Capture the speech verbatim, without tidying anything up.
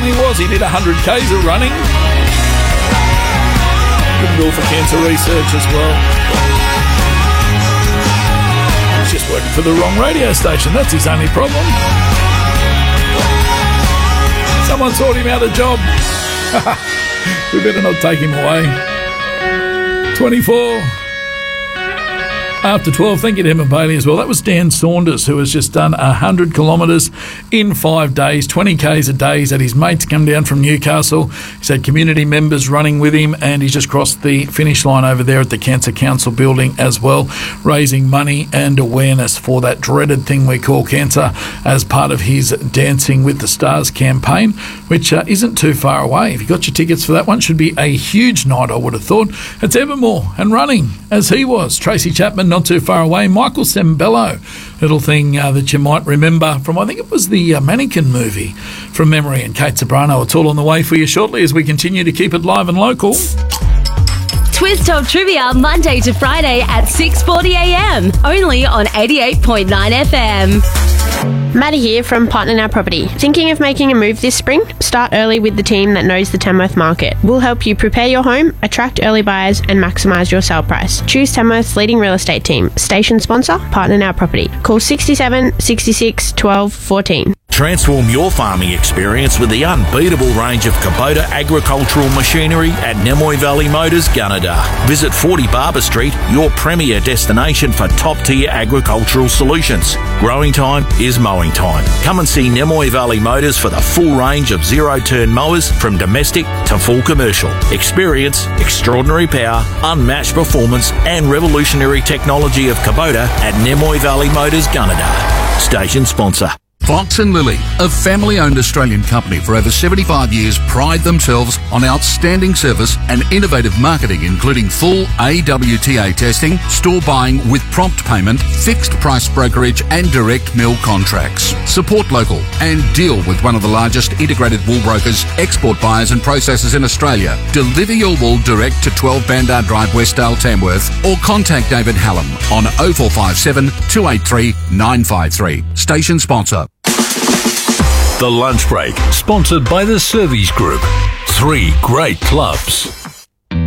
certainly was. He did one hundred kays of running. Good bill for cancer research as well. He's just working for the wrong radio station. That's his only problem. Someone sought him out a job. We better not take him away. twenty-four after twelve. Thank you to Emma Bailey as well. That was Dan Saunders, who has just done one hundred kilometres in five days, twenty kays a day. He's had his mates come down from Newcastle. He's had community members running with him, and he's just crossed the finish line over there at the Cancer Council building as well, raising money and awareness for that dreaded thing we call cancer as part of his Dancing with the Stars campaign, which uh, isn't too far away. If you got your tickets for that one, should be a huge night, I would have thought. It's Evermore and running as he was. Tracy Chapman, not too far away. Michael Sembello, little thing uh, that you might remember from, I think it was the uh, Mannequin movie from memory, and Kate Sobrano. It's all on the way for you shortly as we continue to keep it live and local. Twist Top Trivia, Monday to Friday at six forty a m, only on eighty-eight point nine F M. Maddie here from Partner Now Property. Thinking of making a move this spring? Start early with the team that knows the Tamworth market. We'll help you prepare your home, attract early buyers, and maximise your sale price. Choose Tamworth's leading real estate team. Station sponsor, Partner Now Property. Call sixty-seven, sixty-six, twelve, fourteen. Transform your farming experience with the unbeatable range of Kubota agricultural machinery at Nemoy Valley Motors, Gunnedah. Visit forty Barber Street, your premier destination for top-tier agricultural solutions. Growing time is mowing time. Come and see Nemoy Valley Motors for the full range of zero-turn mowers from domestic to full commercial. Experience, extraordinary power, unmatched performance and revolutionary technology of Kubota at Nemoy Valley Motors, Gunnedah. Station sponsor. Fox and Lily, a family-owned Australian company for over seventy-five years, pride themselves on outstanding service and innovative marketing, including full A W T A testing, store buying with prompt payment, fixed price brokerage and direct mill contracts. Support local and deal with one of the largest integrated wool brokers, export buyers and processors in Australia. Deliver your wool direct to twelve Bandar Drive, Westdale, Tamworth, or contact David Hallam on oh four five seven, two eight three, nine five three. Station sponsor. The Lunch Break, sponsored by the Servies Group. Three great clubs.